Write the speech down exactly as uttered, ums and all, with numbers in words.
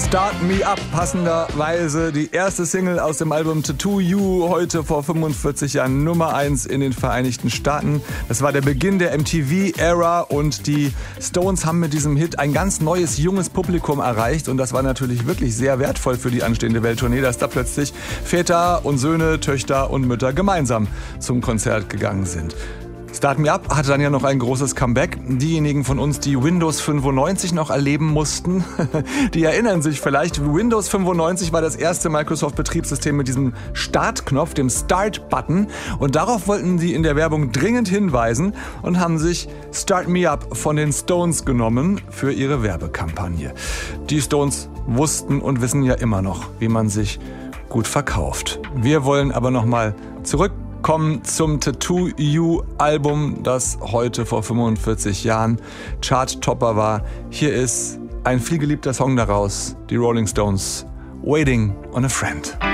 Start Me Up, passenderweise die erste Single aus dem Album Tattoo You, heute vor fünfundvierzig Jahren Nummer eins in den Vereinigten Staaten. Das war der Beginn der M T V-Ära und die Stones haben mit diesem Hit ein ganz neues, junges Publikum erreicht und das war natürlich wirklich sehr wertvoll für die anstehende Welttournee, dass da plötzlich Väter und Söhne, Töchter und Mütter gemeinsam zum Konzert gegangen sind. Start Me Up hatte dann ja noch ein großes Comeback. Diejenigen von uns, die Windows fünfundneunzig noch erleben mussten, die erinnern sich vielleicht, Windows fünfundneunzig war das erste Microsoft-Betriebssystem mit diesem Startknopf, dem Start-Button. Und darauf wollten sie in der Werbung dringend hinweisen und haben sich Start Me Up von den Stones genommen für ihre Werbekampagne. Die Stones wussten und wissen ja immer noch, wie man sich gut verkauft. Wir wollen aber nochmal zurück kommen zum Tattoo You Album, das heute vor fünfundvierzig Jahren Chart-Topper war. Hier ist ein vielgeliebter Song daraus, die Rolling Stones, Waiting on a Friend.